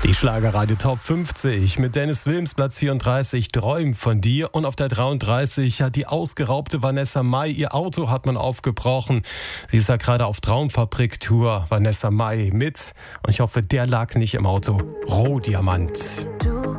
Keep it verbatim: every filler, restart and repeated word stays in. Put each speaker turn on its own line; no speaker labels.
Die Schlagerradio Top fünfzig mit Dennis Wilms, Platz vierunddreißig, Träum von dir. Und auf der dreiunddreißig hat die ausgeraubte Vanessa Mai, ihr Auto hat man aufgebrochen. Sie ist ja gerade auf Traumfabrik-Tour, Vanessa Mai mit. Und ich hoffe, der lag nicht im Auto. Rohdiamant.
Du